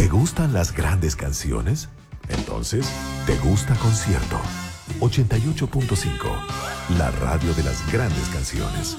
¿Te gustan las grandes canciones? Entonces, ¿te gusta Concierto? 88.5, la radio de las grandes canciones.